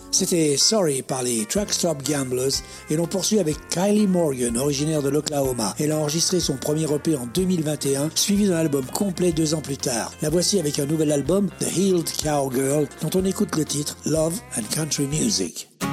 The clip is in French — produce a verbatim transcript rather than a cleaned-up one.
C'était Sorry par les Truck Stop Gamblers et l'on poursuit avec Kylie Morgan, originaire de l'Oklahoma. Elle a enregistré son premier E P en deux mille vingt et un, suivi d'un album complet deux ans plus tard. La voici avec un nouvel album, The Healed Cowgirl, dont on écoute le titre Love and Country Music.